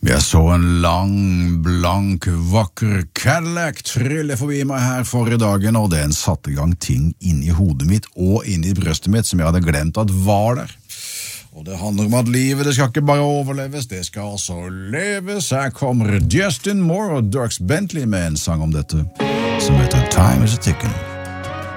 Jeg så en lang, blank, vakker Cadillac trille forbi meg her forrige dagen, og den satte i gang ting inni hodet mitt og inni brøstet mitt som jeg hadde glemt at var der. Og det handler om at livet, det skal ikke bare overleves, det skal også leves. Her kommer Justin Moore og Dierks Bentley med en sang om dette, som heter Time is a Ticking.